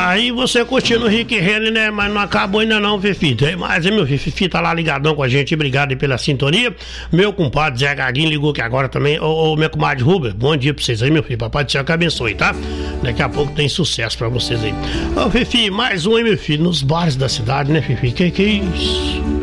Aí você curtindo o Rick Renner, né? Mas não acabou ainda não, Fifi. Tem mais, hein, meu filho? Fifi tá lá ligadão com a gente. Obrigado aí pela sintonia. Meu compadre Zé Gaguinho ligou aqui agora também. Ô, meu compadre Ruber, bom dia pra vocês aí, meu filho. Papai do céu que abençoe, tá? Daqui a pouco tem sucesso pra vocês aí. Ô, Fifi, mais um, hein, meu filho? Nos bares da cidade, né, Fifi? Que é isso?